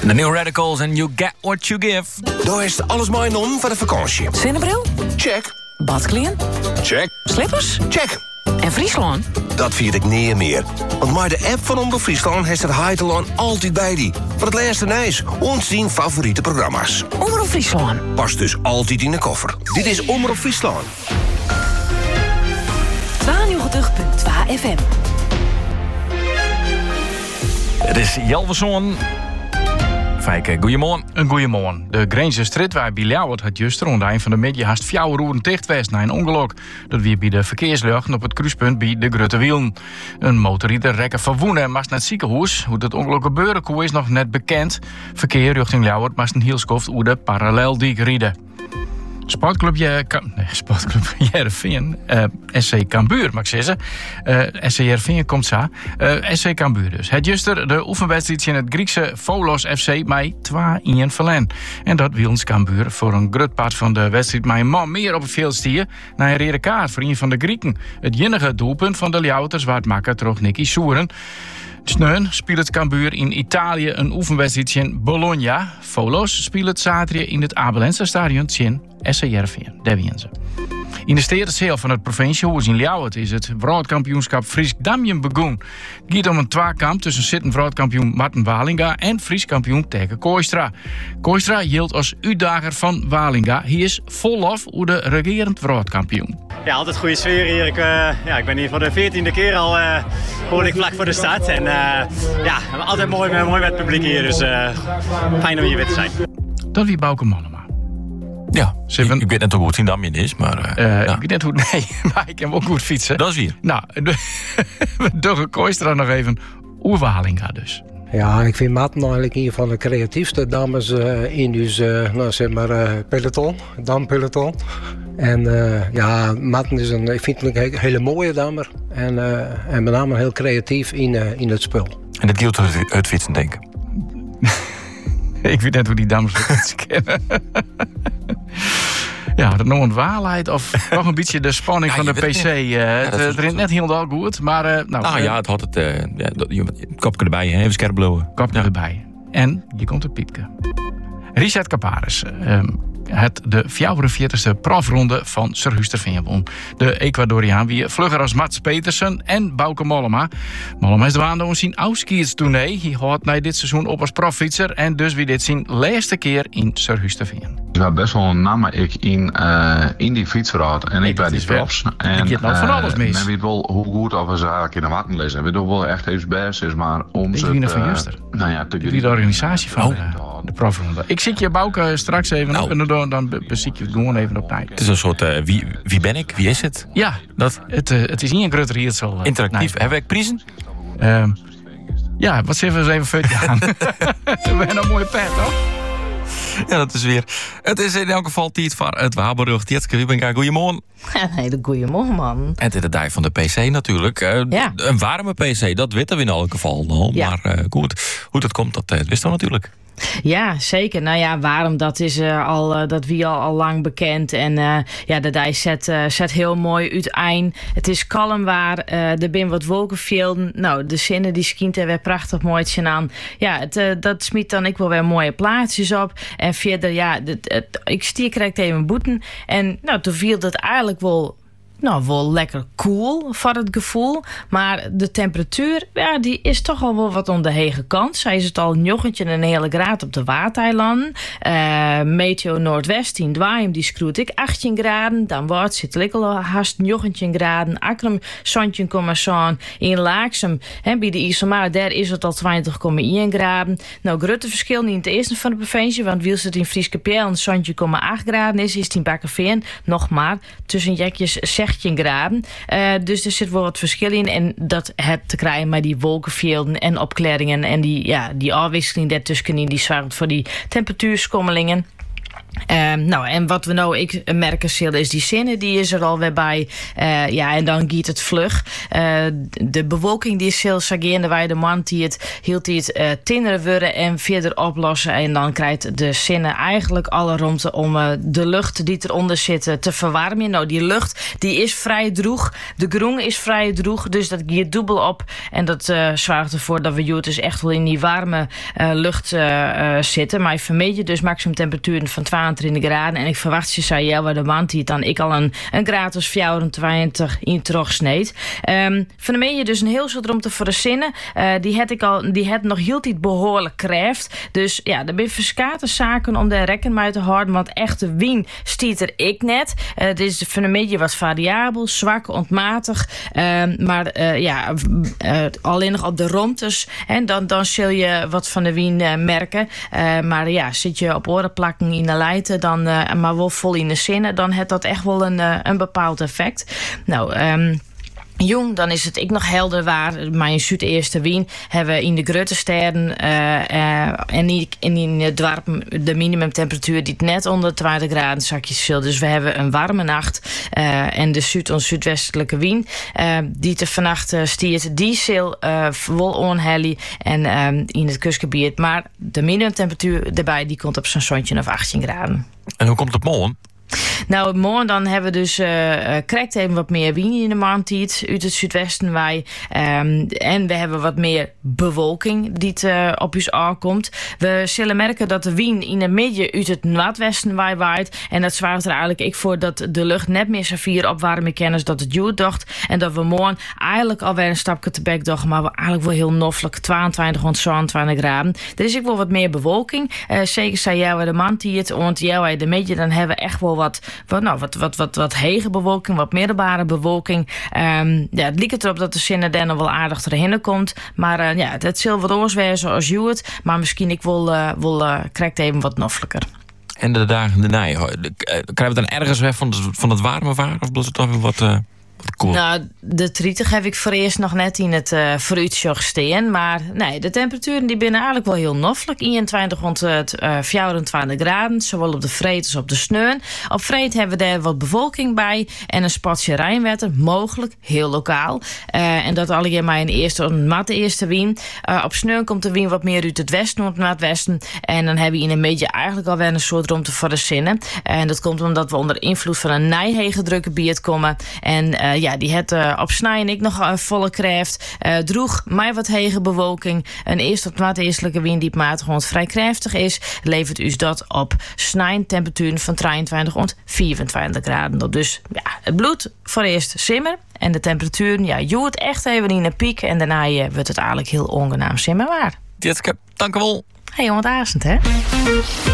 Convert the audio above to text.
The New Radicals and You Get What You Give. Daar is alles mijn om voor de vakantie. Zonnebril? Check. Badkleren? Check. Slippers? Check. En Friesland? Dat vier ik niet meer. Want maar de app van Omroep Friesland heeft het Heiteland altijd bij die. Voor het laatste nieuws. Ons zien favoriete programma's. Omroep Friesland. Past dus altijd in de koffer. Dit is Omroep Friesland. 92.2 FM. Het is Jalverson. Fijke, goeiemorgen. Een goeiemorgen. De Grijnse Stritwij bij Ljouwert had juist rond het eind van de middag haast 4 uur dicht geweest na een ongeluk. Dat weer bij de verkeersluchten op het kruispunt bij de Grutte Wielen. Een motorrijder rekken verwoenen en moest naar het ziekenhuis. Hoe dat ongeluk gebeurde is nog net bekend. Verkeer richting Ljouwert moest een hielskoft over de paralleldijk rijden. Sportclub Heerenveen, SC Cambuur, mag ik zeggen. SC Heerenveen komt zo. SC Cambuur dus. Het juster de oefenwedstrijd in het Griekse Volos FC met 2-1 verlen. En dat wil Cambuur voor een groot part van de wedstrijd met een man meer op het veld stier naar een rode kaart voor een van de Grieken. Het enige doelpunt van de Ljouters waar het makker terug Nicky Soeren. Sneun speelt het Cambuur in Italië een oefenwedstrijd in Bologna. Volos speelt het zaterdag in het Abelense stadion in SC Heerenveen. Daar winnen ze. In de stedenzeel van het provinciehuis in Ljouwert is het wereldkampioenschap Fries Damjen begonnen. Het gaat om een tweekamp tussen zittend wereldkampioen Marten Walinga en Fries kampioen tegen Kooistra. Kooistra hield als uitdager van Walinga. Hij is vol lof over de regerend wereldkampioen. Ja, altijd goede sfeer hier. Ik ben hier voor de 14e keer al behoorlijk vlak voor de stad. En altijd mooi met het publiek hier. Dus fijn om hier weer te zijn. Dat wie Bouke Mollema. Ja, ik weet net hoe goed in Damien is, maar... Ik weet net hoe... Nee, maar ik kan ook goed fietsen. Dat is weer. Nou, we doen Kooistra nog even over Walinga dus. Ja, ik vind Marten eigenlijk een van de creatiefste dames in ons peloton, dampeloton. En Marten is ik vind een hele mooie dame en met name heel creatief in het spel. En dat gilt het fietsen, denk ik. Ik weet net hoe die dames het kennen. Ja, dat nog een waarheid of nog een beetje de spanning van de PC. Het rint net heel goed, maar... het had het kopje erbij, even scherp blowen. Kopje erbij. En je komt op Pietke. Richard Caparis. De 44e profronde van Surhuisterveen won. De Ecuadoriaan wie vlugger als Mats Petersen en Bouke Mollema. Mollema is de waande om zijn oudskiers-tournee. Hij hoort na dit seizoen op als proffietser en dus wie dit zijn laatste keer in Surhuisterveen. Ik heb best wel een naam in die fietsraad en ik bij die profs. En ik heb nog van alles mis. Men weet wel hoe goed of we ze eigenlijk in de watten lezen. We doen wel echt even best is, maar om ze de organisatie van de profronde. Ik zit je Bouke straks even op en dan beziek je het gewoon even op tijd. Het is een soort wie ben ik? Wie is het? Ja, het is niet een groter hier. Interactief. Hebben we prijzen? Ja, wat zeggen we eens even verder aan? We hebben een mooie pet, hoor. Ja, dat is weer. Het is in elk geval tijd voor het Waberrucht. Jetske Wiebenga, goeiemorgen. Hele goeiemorgen, man. En het is de dag van de PC natuurlijk. Een warme PC, dat weten we in elk geval nog. Ja. Maar goed, hoe dat komt, dat wisten we natuurlijk. Ja, zeker. Nou ja, waarom? Dat is dat wie al lang bekend. En de dij zet heel mooi uiteen. Het is kalm waar. Er zijn wat wolkenvelden. Nou, de zinnen die skient er weer prachtig mooi aan. Ja, dat smiet dan ik wel weer mooie plaatsjes op. En verder, ik krijg even boeten. En nou, toen viel dat eigenlijk wel lekker cool voor het gevoel. Maar de temperatuur, die is toch al wel wat om de hege kant. Zij is het al een hele graad op de Waardeilanden. Meteo Noordwest in Dwaim, die schroeit ik 18 graden. Dan wordt het al haast 19 graden. Akrum, 17,7. In Laaksem, bij de IJsselmaar, daar is het al 20,1 graden. Nou, grote verschil niet in het eerste van de provincie, want wiels het in Frieskepel 17,8 graden is het in Bakkeveen nog maar tussen jekjes 16 graden. Dus er zit wel wat verschil in. En dat het te krijgen met die wolkenvelden en opklaringen en die afwisseling daartussenin, die zorgt voor die temperatuurskommelingen. En wat we nou ik merken zullen is die zinnen, die is er alweer bij. En dan giet het vlug. De bewolking die is heel sageerde wij de man die het tinderen worden en verder oplossen. En dan krijgt de zinnen eigenlijk alle ruimte om de lucht die eronder zit te verwarmen. Nou, die lucht die is vrij droeg. De groen is vrij droeg, dus dat giet dubbel op. En dat zorgt ervoor dat we dus echt wel in die warme lucht zitten. Maar je vermeed je dus maximum temperaturen van 22 graden. En ik verwacht je zei waar de man die het dan ik al een graad of 24 in terugsneed. Vermeed je dus een heel soort ruimte voor de zinnen. Die had nog heel iets behoorlijk krijgt. Dus ja, er zijn verschillende zaken om daar rekening mee te houden. Want echte wien stiet er ik net. Het is vermeed je wat variabel, zwak, ontmatig. Alleen nog op de rondtes. En dan zul je wat van de wien merken. Maar ja, zit je op oren plakken in de leiden, dan maar wel vol in de zinnen, dan heeft dat echt wel een bepaald effect. Nou, jong, dan is het ik nog helder waar. Maar in Zuid-Eerste Wien hebben we in de grote steden en in het dorp de minimumtemperatuur die net onder 20 graden zakjes zit. Dus we hebben een warme nacht. En de zuidwestelijke Wien die te vannacht stiert, die zal wel onhelly en in het kustgebied. Maar de minimumtemperatuur daarbij die komt op zo'n zontje of 18 graden. En hoe komt het morgen? Nou, morgen dan hebben we dus krijgt even wat meer wind in de maand uit het zuidwesten wij. En we hebben wat meer bewolking die op ons aankomt. We zullen merken dat de wind in de midden uit het noordwesten waait. En dat zwaart er eigenlijk ik voor dat de lucht net meer zoveel opwarmen kennis dat het duurt dacht. En dat we morgen eigenlijk alweer een stapje te bek dachten, maar we eigenlijk wel heel noffelijk 22 rond 22 graden. Er is ook wel wat meer bewolking. Zeker zei jij de man die het ont jij de midden, dan hebben we echt wel wat hege bewolking, wat middelbare bewolking. Het lijkt erop dat de zinnen dan nog wel aardig erheen komt. Maar het zal wat oorswezen als je het. Maar misschien ik wil krijgt even wat noffelijker. En de dagen daarna, krijgen we dan ergens weg van het warme waar? Of blijft het toch weer wat cool? Nou, de 30 heb ik voor eerst nog net in het fruitsjog staan. Maar nee, de temperaturen die binnen eigenlijk wel heel noffelijk. 21 rond 24 graden, zowel op de vreed als op de sneeuw. Op vreed hebben we daar wat bewolking bij en een spatje rijnwetter, mogelijk, heel lokaal. En dat alleen maar een matte eerste wind. Op sneeuw komt de wind wat meer uit het westen, naar het noordwesten. En dan hebben we in een beetje eigenlijk alweer een soort ruimte voor de zinnen. En dat komt omdat we onder invloed van een nijhegendrukgebied komen. En die het op snijden ik nog volle krijgt. Droeg mij wat hege bewolking. Een eerste tot noordeestelijke wind die matig rond vrij krachtig is. Levert u dat op snijden temperaturen van 23 rond 24 graden. Dus ja, het bloed voor eerst simmer. En de temperaturen, je het echt even in een piek. En daarna wordt het eigenlijk heel ongenaam simmerwaar. Ditke, dank u wel. Hey, jongen, hè?